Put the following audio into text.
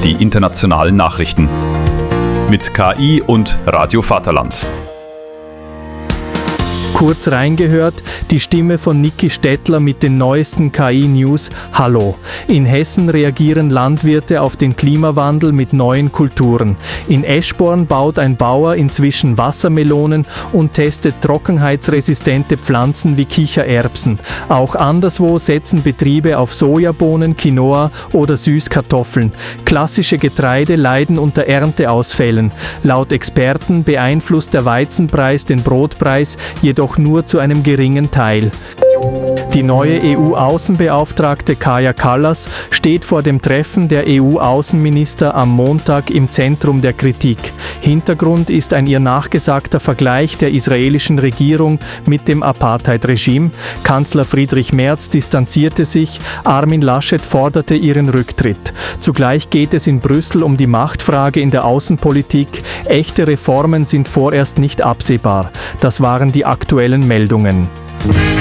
die internationalen Nachrichten. Mit KI und Radio Vaterland. Kurz reingehört, die Stimme von Niki Stettler mit den neuesten KI-News. Hallo. In Hessen reagieren Landwirte auf den Klimawandel mit neuen Kulturen. In Eschborn baut ein Bauer inzwischen Wassermelonen und testet trockenheitsresistente Pflanzen wie Kichererbsen. Auch anderswo setzen Betriebe auf Sojabohnen, Quinoa oder Süßkartoffeln. Klassische Getreide leiden unter Ernteausfällen. Laut Experten beeinflusst der Weizenpreis den Brotpreis, jedoch nur zu einem geringen Teil. Die neue EU-Außenbeauftragte Kaja Kallas steht vor dem Treffen der EU-Außenminister am Montag im Zentrum der Kritik. Hintergrund ist ein ihr nachgesagter Vergleich der israelischen Regierung mit dem Apartheid-Regime. Kanzler Friedrich Merz distanzierte sich, Armin Laschet forderte ihren Rücktritt. Zugleich geht es in Brüssel um die Machtfrage in der Außenpolitik. Echte Reformen sind vorerst nicht absehbar. Das waren die aktuellen Meldungen.